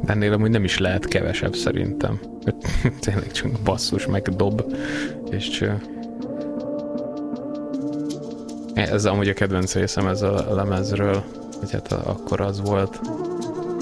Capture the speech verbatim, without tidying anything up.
Ennél amúgy nem is lehet kevesebb szerintem. Tényleg csak basszus, meg dob. És csak... Ez amúgy a kedvenc részem ez a lemezről, hogy hát akkor az volt.